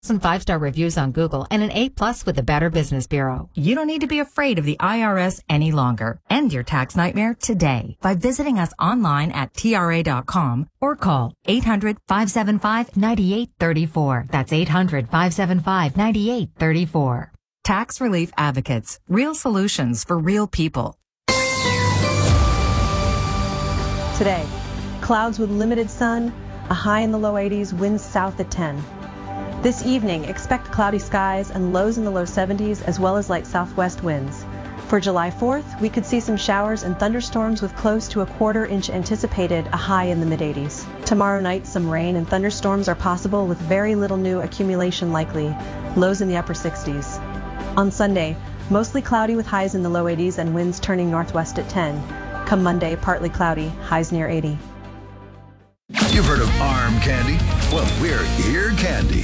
Some 5-star reviews on Google and an A+ with the Better Business Bureau. You don't need to be afraid of the IRS any longer. End your tax nightmare today by visiting us online at TRA.com or call 800-575-9834. That's 800-575-9834. Tax Relief Advocates. Real solutions for real people. Today, clouds with limited sun, a high in the low 80s, winds south at 10. This evening, expect cloudy skies and lows in the low 70s as well as light southwest winds. For July 4th, we could see some showers and thunderstorms with close to a quarter-inch anticipated, a high in the mid-80s. Tomorrow night, some rain and thunderstorms are possible with very little new accumulation likely, lows in the upper 60s. On Sunday, mostly cloudy with highs in the low 80s and winds turning northwest at 10. Come Monday, partly cloudy, highs near 80. You've heard of Arm Candy? Well, we're Ear Candy.